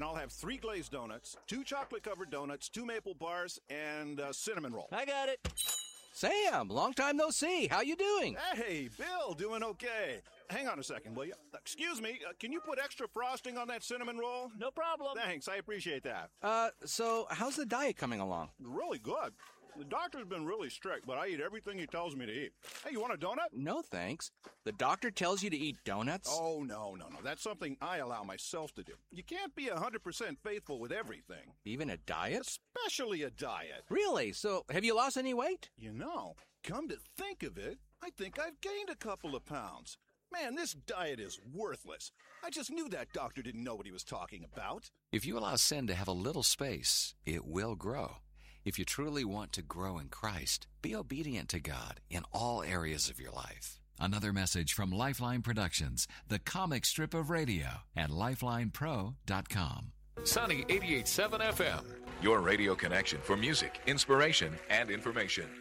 And I'll have 3 glazed donuts, 2 chocolate-covered donuts, 2 maple bars, and a cinnamon roll. I got it. Sam, long time no see. How you doing? Hey, Bill, doing okay. Hang on a second, will you? Excuse me, can you put extra frosting on that cinnamon roll? No problem. Thanks, I appreciate that. So how's the diet coming along? Really good. The doctor's been really strict, but I eat everything he tells me to eat. Hey, you want a donut? No, thanks. The doctor tells you to eat donuts? Oh, no. That's something I allow myself to do. You can't be 100% faithful with everything. Even a diet? Especially a diet. Really? So have you lost any weight? You know, come to think of it, I think I've gained a couple of pounds. Man, this diet is worthless. I just knew that doctor didn't know what he was talking about. If you allow sin to have a little space, it will grow. If you truly want to grow in Christ, be obedient to God in all areas of your life. Another message from Lifeline Productions, the comic strip of radio, at lifelinepro.com. Sunny 88.7 FM, your radio connection for music, inspiration, and information.